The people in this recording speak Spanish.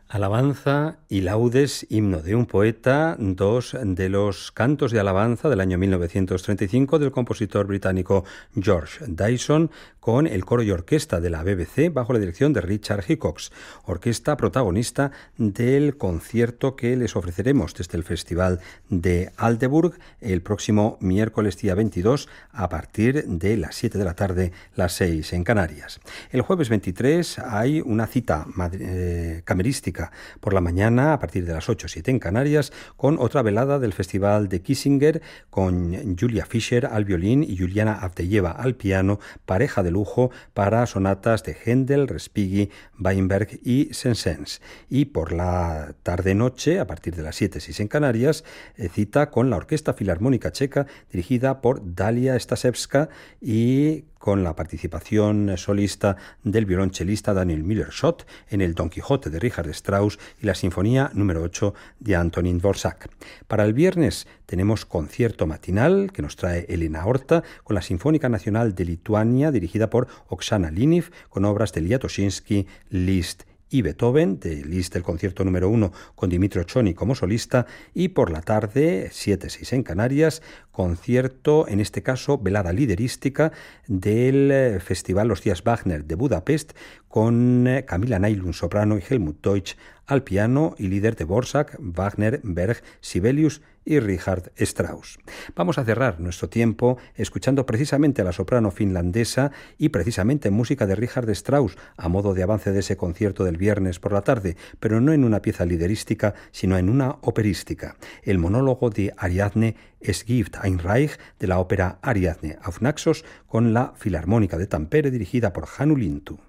Alabanza y laudes, himno de un poeta, dos de los cantos de alabanza del año 1935 del compositor británico George Dyson, con el coro y orquesta de la BBC bajo la dirección de Richard Hickox, orquesta protagonista del concierto que les ofreceremos desde el Festival de Aldeburgh el próximo miércoles día 22 a partir de las 7 de la tarde, las 6 en Canarias. El jueves 23 hay una cita camerística por la mañana a partir de las 8:07 en Canarias, con otra velada del Festival de Kissinger con Julia Fischer al violín y Juliana Avdeyeva al piano, pareja de lujo para sonatas de Händel, Respighi, Weinberg y Saint-Saëns. Y por la tarde-noche, a partir de las 7:06 en Canarias, cita con la Orquesta Filarmónica Checa dirigida por Dalia Stasevska y con la participación solista del violonchelista Daniel Müller-Schott en el Don Quijote de Richard Strauss y la Sinfonía número 8 de Antonín Dvořák. Para el viernes tenemos concierto matinal que nos trae Elena Horta con la Sinfónica Nacional de Lituania dirigida por Oksana Liniv con obras de Liatoshinsky, Liszt y Beethoven, de Liszt el concierto número 1 con Dimitro Choni como solista, y por la tarde, 7:06 en Canarias, concierto, en este caso velada liderística del Festival Los Días Wagner de Budapest con Camila Nailun soprano y Helmut Deutsch al piano y líder de Dvořák, Wagner, Berg, Sibelius y Richard Strauss. Vamos a cerrar nuestro tiempo escuchando precisamente a la soprano finlandesa y precisamente música de Richard Strauss a modo de avance de ese concierto del viernes por la tarde, pero no en una pieza liderística, sino en una operística. El monólogo de Ariadne Es gibt ein Reich de la ópera Ariadne auf Naxos con la Filarmónica de Tampere dirigida por Hannu Lintu.